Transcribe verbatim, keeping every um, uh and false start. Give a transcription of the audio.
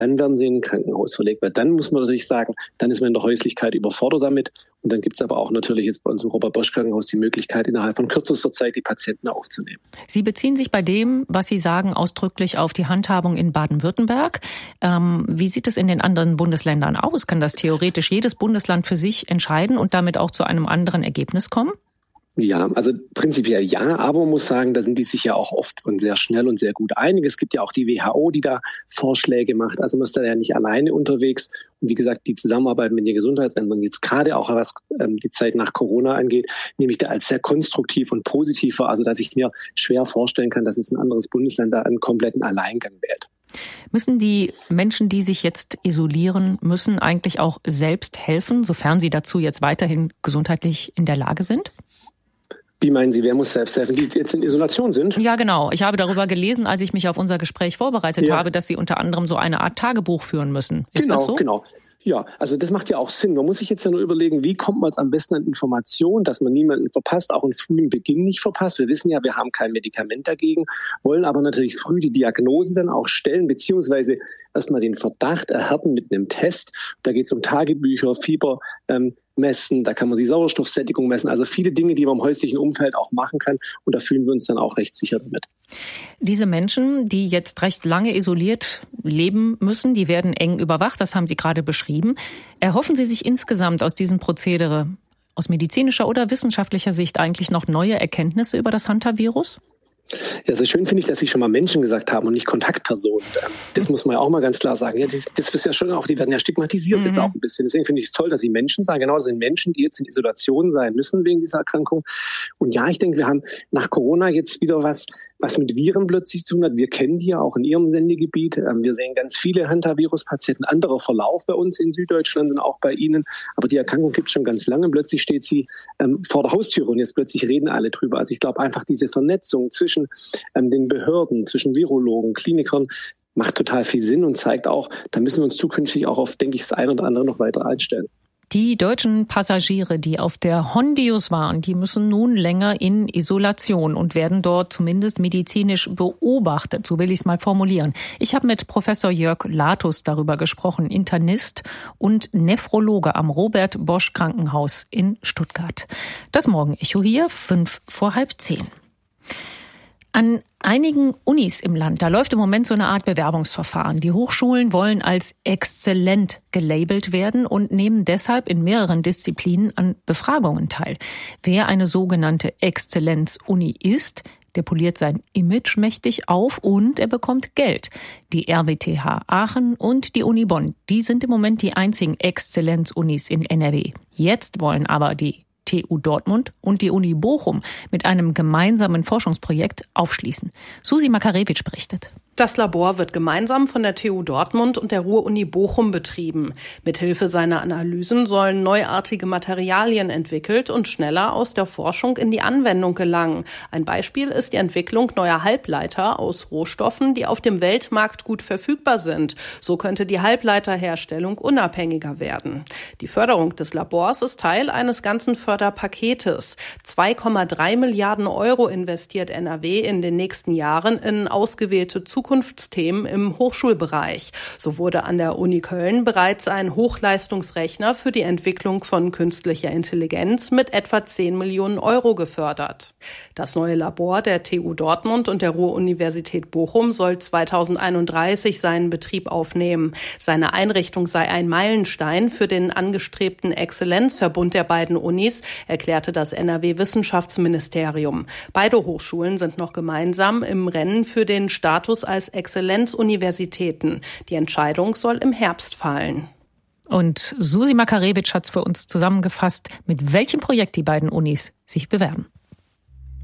dann werden sie in ein Krankenhaus verlegt. Weil dann muss man natürlich sagen, dann ist man in der Häuslichkeit überfordert damit. Und dann gibt es aber auch natürlich jetzt bei uns im Robert-Bosch-Krankenhaus die Möglichkeit, innerhalb von kürzester Zeit die Patienten aufzunehmen. Sie beziehen sich bei dem, was Sie sagen, ausdrücklich auf die Handhabung in Baden-Württemberg. Ähm, wie sieht es in den anderen Bundesländern aus? Kann das theoretisch jedes Bundesland für sich entscheiden und damit auch zu einem anderen Ergebnis kommen? Ja, also prinzipiell ja, aber man muss sagen, da sind die sich ja auch oft und sehr schnell und sehr gut einig. Es gibt ja auch die W H O, die da Vorschläge macht. Also man ist da ja nicht alleine unterwegs. Und wie gesagt, die Zusammenarbeit mit den Gesundheitsämtern, jetzt gerade auch was ähm, die Zeit nach Corona angeht, nehme ich da als sehr konstruktiv und positiv vor. Also dass ich mir schwer vorstellen kann, dass jetzt ein anderes Bundesland da einen kompletten Alleingang wählt. Müssen die Menschen, die sich jetzt isolieren müssen, eigentlich auch selbst helfen, sofern sie dazu jetzt weiterhin gesundheitlich in der Lage sind? Wie meinen Sie, wer muss selbst helfen, die jetzt in Isolation sind? Ja, genau. Ich habe darüber gelesen, als ich mich auf unser Gespräch vorbereitet ja. habe, dass Sie unter anderem so eine Art Tagebuch führen müssen. Ist genau, das so? Genau. Ja, also das macht ja auch Sinn. Man muss sich jetzt ja nur überlegen, wie kommt man jetzt am besten an Informationen, dass man niemanden verpasst, auch einen frühen Beginn nicht verpasst. Wir wissen ja, wir haben kein Medikament dagegen, wollen aber natürlich früh die Diagnose dann auch stellen, beziehungsweise erstmal den Verdacht erhärten mit einem Test. Da geht es um Tagebücher, Fieber ähm, messen, da kann man die Sauerstoffsättigung messen. Also viele Dinge, die man im häuslichen Umfeld auch machen kann. Und da fühlen wir uns dann auch recht sicher damit. Diese Menschen, die jetzt recht lange isoliert leben müssen, die werden eng überwacht. Das haben Sie gerade beschrieben. Erhoffen Sie sich insgesamt aus diesem Prozedere aus medizinischer oder wissenschaftlicher Sicht eigentlich noch neue Erkenntnisse über das Hantavirus? Ja, sehr schön finde ich, dass Sie schon mal Menschen gesagt haben und nicht Kontaktpersonen. Das muss man ja auch mal ganz klar sagen. Ja, das, das ist ja schon auch, die werden ja stigmatisiert mhm. jetzt auch ein bisschen. Deswegen finde ich es toll, dass Sie Menschen sagen. Genau, das sind Menschen, die jetzt in Isolation sein müssen wegen dieser Erkrankung. Und ja, ich denke, wir haben nach Corona jetzt wieder was, was mit Viren plötzlich zu tun hat. Wir kennen die ja auch in Ihrem Sendegebiet. Wir sehen ganz viele Hantavirus-Patienten, anderer Verlauf bei uns in Süddeutschland und auch bei Ihnen. Aber die Erkrankung gibt es schon ganz lange. Und plötzlich steht sie ähm, vor der Haustüre und jetzt plötzlich reden alle drüber. Also ich glaube einfach diese Vernetzung zwischen ähm, den Behörden, zwischen Virologen, Klinikern, macht total viel Sinn und zeigt auch, da müssen wir uns zukünftig auch auf, denke ich, das eine oder andere noch weiter einstellen. Die deutschen Passagiere, die auf der Hondius waren, die müssen nun länger in Isolation und werden dort zumindest medizinisch beobachtet. So will ich es mal formulieren. Ich habe mit Professor Jörg Latus darüber gesprochen, Internist und Nephrologe am Robert-Bosch-Krankenhaus in Stuttgart. Das Morgen-Echo hier, fünf vor halb zehn. An einigen Unis im Land, da läuft im Moment so eine Art Bewerbungsverfahren. Die Hochschulen wollen als exzellent gelabelt werden und nehmen deshalb in mehreren Disziplinen an Befragungen teil. Wer eine sogenannte Exzellenz-Uni ist, der poliert sein Image mächtig auf und er bekommt Geld. Die R W T H Aachen und die Uni Bonn, die sind im Moment die einzigen Exzellenz-Unis in N R W. Jetzt wollen aber die T U Dortmund und die Uni Bochum mit einem gemeinsamen Forschungsprojekt aufschließen. Susi Makarewitsch berichtet. Das Labor wird gemeinsam von der T U Dortmund und der Ruhr-Uni Bochum betrieben. Mithilfe seiner Analysen sollen neuartige Materialien entwickelt und schneller aus der Forschung in die Anwendung gelangen. Ein Beispiel ist die Entwicklung neuer Halbleiter aus Rohstoffen, die auf dem Weltmarkt gut verfügbar sind. So könnte die Halbleiterherstellung unabhängiger werden. Die Förderung des Labors ist Teil eines ganzen Förderpaketes. zwei Komma drei Milliarden Euro investiert N R W in den nächsten Jahren in ausgewählte Zukunftsthemen im Hochschulbereich. So wurde an der Uni Köln bereits ein Hochleistungsrechner für die Entwicklung von künstlicher Intelligenz mit etwa zehn Millionen Euro gefördert. Das neue Labor der T U Dortmund und der Ruhr-Universität Bochum soll zweitausendeinunddreißig seinen Betrieb aufnehmen. Seine Einrichtung sei ein Meilenstein für den angestrebten Exzellenzverbund der beiden Unis, erklärte das N R W-Wissenschaftsministerium. Beide Hochschulen sind noch gemeinsam im Rennen für den Status als Exzellenzuniversitäten. Die Entscheidung soll im Herbst fallen. Und Susi Makarewitsch hat es für uns zusammengefasst, mit welchem Projekt die beiden Unis sich bewerben.